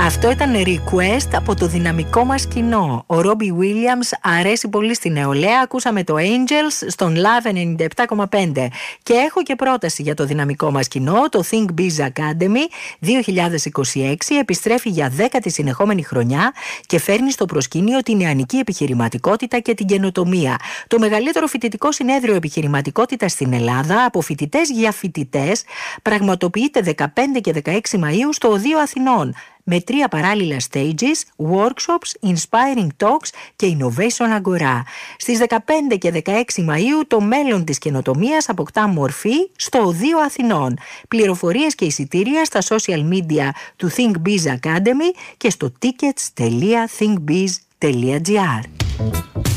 Αυτό ήταν request από το δυναμικό μας κοινό. Ο Ρόμπι Williams αρέσει πολύ στη νεολαία. Ακούσαμε το Angels στον Love 97,5. Και έχω και πρόταση για το δυναμικό μας κοινό. Το Think Biz Academy 2026 επιστρέφει για 10η συνεχόμενη χρονιά και φέρνει στο προσκήνιο την νεανική επιχειρηματικότητα και την καινοτομία. Το μεγαλύτερο φοιτητικό συνέδριο επιχειρηματικότητας στην Ελλάδα από φοιτητές για φοιτητές πραγματοποιείται 15 και 16 Μαΐου στο Οδείο Αθηνών, με 3 παράλληλα stages, workshops, inspiring talks και innovation αγορά. Στις 15 και 16 Μαΐου το μέλλον της καινοτομίας αποκτά μορφή στο Οδείο Αθηνών. Πληροφορίες και εισιτήρια στα social media του Think Biz Academy και στο tickets.thinkbiz.gr.